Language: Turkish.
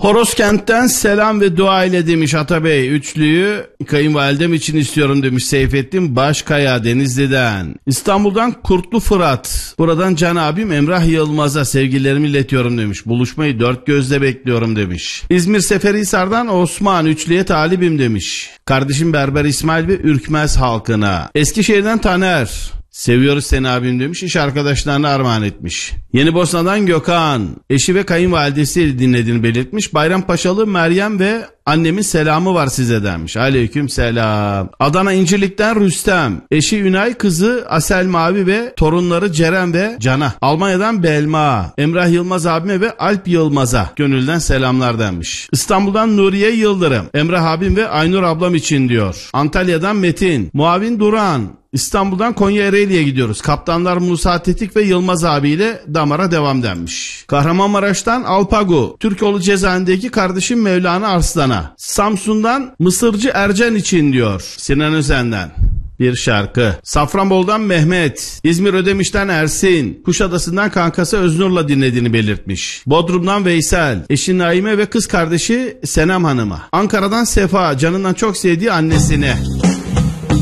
Horoskent'ten selam ve dua ile demiş Atabey. Üçlüyü kayınvalidem için istiyorum demiş Seyfettin Başkaya Denizli'den. İstanbul'dan Kurtlu Fırat. Buradan Can abim Emrah Yılmaz'a sevgilerimi iletiyorum demiş. Buluşmayı dört gözle bekliyorum demiş. İzmir Seferihisar'dan Osman üçlüye talibim demiş. Kardeşim Berber İsmail ve Ürkmez halkına. Eskişehir'den Taner. Seviyoruz seni abim demiş. İş arkadaşlarına armağan etmiş. Yenibosna'dan Gökhan. Eşi ve kayınvalidesi dinlediğini belirtmiş. Bayrampaşalı Meryem ve annemin selamı var size demiş. Aleyküm selam. Adana İncirlik'ten Rüstem. Eşi Ünay, kızı Asel Mavi ve torunları Ceren ve Cana. Almanya'dan Belma. Emrah Yılmaz abime ve Alp Yılmaz'a gönülden selamlar denmiş. İstanbul'dan Nuriye Yıldırım. Emrah abim ve Aynur ablam için diyor. Antalya'dan Metin. Muavin Duran. İstanbul'dan Konya Ereğli'ye gidiyoruz. Kaptanlar Musa Tetik ve Yılmaz abiyle damara devam denmiş. Kahramanmaraş'tan Alpagu. Türkoğlu cezaevindeki kardeşim Mevlana Arslan'a. Samsun'dan Mısırcı Ercan için diyor. Sinan Özen'den bir şarkı. Safranbolu'dan Mehmet. İzmir Ödemiş'ten Ersin. Kuşadası'ndan kankası Öznur'la dinlediğini belirtmiş. Bodrum'dan Veysel. Eşi Naime ve kız kardeşi Senem Hanım'a. Ankara'dan Sefa. Canından çok sevdiği annesine.